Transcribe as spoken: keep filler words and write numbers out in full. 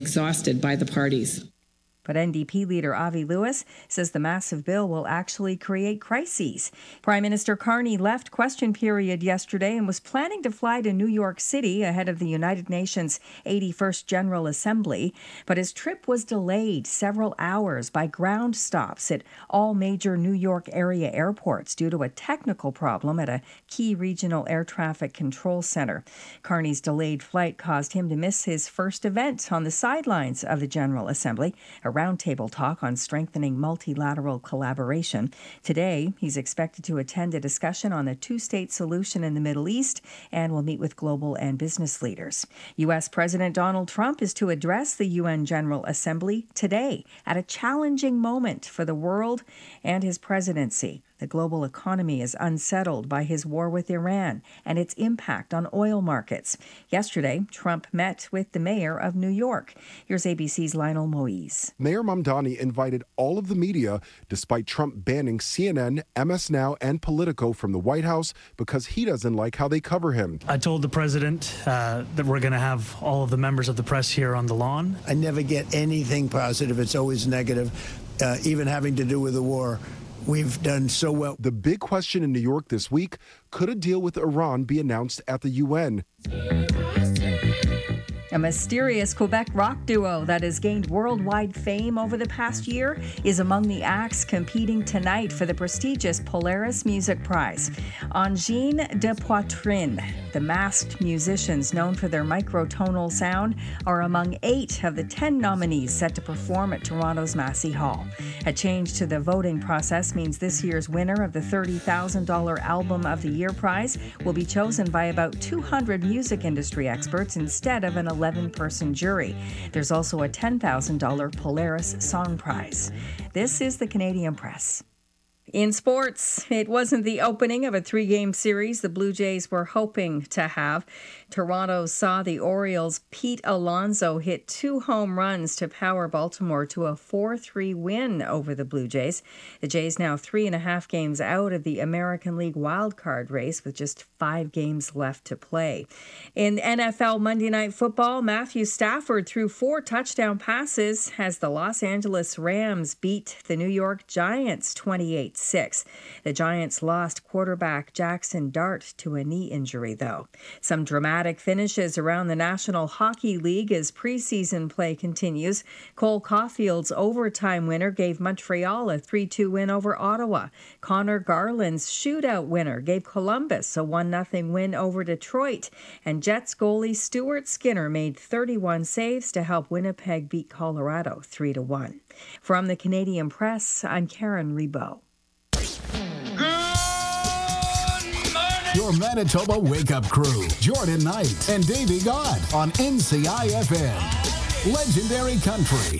exhausted by the parties. But N D P leader Avi Lewis says the massive bill will actually create crises. Prime Minister Carney left question period yesterday and was planning to fly to New York City ahead of the United Nations eighty-first General Assembly. But his trip was delayed several hours by ground stops at all major New York area airports due to a technical problem at a key regional air traffic control center. Carney's delayed flight caused him to miss his first event on the sidelines of the General Assembly, a roundtable talk on strengthening multilateral collaboration. Today, he's expected to attend a discussion on the two-state solution in the Middle East and will meet with global and business leaders. U S. President Donald Trump is to address the U N General Assembly today at a challenging moment for the world and his presidency. The global economy is unsettled by his war with Iran and its impact on oil markets. Yesterday, Trump met with the mayor of New York. Here's A B C's Lionel Moise. Mayor Mamdani invited all of the media, despite Trump banning C N N, M S Now, and Politico from the White House because he doesn't like how they cover him. I told the president uh, that we're going to have all of the members of the press here on the lawn. I never get anything positive. It's always negative, uh, even having to do with the war. We've done so well. The big question in New York this week, could a deal with Iran be announced at the U N? A mysterious Quebec rock duo that has gained worldwide fame over the past year is among the acts competing tonight for the prestigious Polaris Music Prize. Angine de Poitrine, the masked musicians known for their microtonal sound, are among eight of the ten nominees set to perform at Toronto's Massey Hall. A change to the voting process means this year's winner of the thirty thousand dollars Album of the Year prize will be chosen by about two hundred music industry experts instead of an eleven-person jury. There's also a ten thousand dollars Polaris Song Prize. This is the Canadian Press. In sports, it wasn't the opening of a three-game series the Blue Jays were hoping to have. Toronto saw the Orioles' Pete Alonso hit two home runs to power Baltimore to a four three win over the Blue Jays. The Jays now three and a half games out of the American League wildcard race with just five games left to play. In N F L Monday Night Football, Matthew Stafford threw four touchdown passes as the Los Angeles Rams beat the New York Giants twenty-eight six. The Giants lost quarterback Jackson Dart to a knee injury, though. Some dramatic finishes around the National Hockey League as preseason play continues. Cole Caulfield's overtime winner gave Montreal a three two win over Ottawa. Connor Garland's shootout winner gave Columbus a one nothing win over Detroit. And Jets goalie Stuart Skinner made thirty-one saves to help Winnipeg beat Colorado three to one. From the Canadian Press, I'm Karen Rebo. Your Manitoba Wake-Up Crew, Jordan Knight and Davey God on N C I F M. Legendary Country.